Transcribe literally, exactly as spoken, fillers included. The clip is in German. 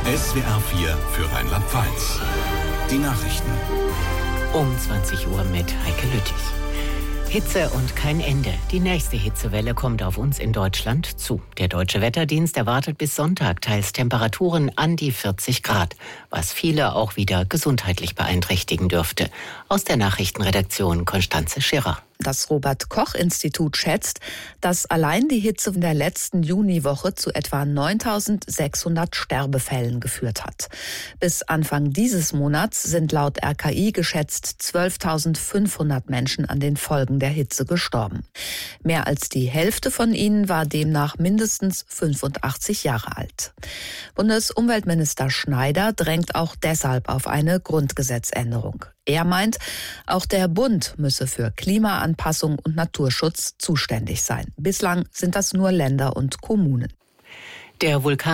S W R vier für Rheinland-Pfalz. Die Nachrichten. Um zwanzig Uhr mit Heike Lüttich. Hitze und kein Ende. Die nächste Hitzewelle kommt auf uns in Deutschland zu. Der Deutsche Wetterdienst erwartet bis Sonntag teils Temperaturen an die vierzig Grad, was viele auch wieder gesundheitlich beeinträchtigen dürfte. Aus der Nachrichtenredaktion Konstanze Schirrer. Das Robert-Koch-Institut schätzt, dass allein die Hitze in der letzten Juniwoche zu etwa neuntausendsechshundert Sterbefällen geführt hat. Bis Anfang dieses Monats sind laut R K I geschätzt zwölftausendfünfhundert Menschen an den Folgen der Hitze gestorben. Mehr als die Hälfte von ihnen war demnach mindestens fünfundachtzig Jahre alt. Bundesumweltminister Schneider drängt auch deshalb auf eine Grundgesetzänderung. Er meint, auch der Bund müsse für Klimaanpassung und Naturschutz zuständig sein. Bislang sind das nur Länder und Kommunen. Der Vulkan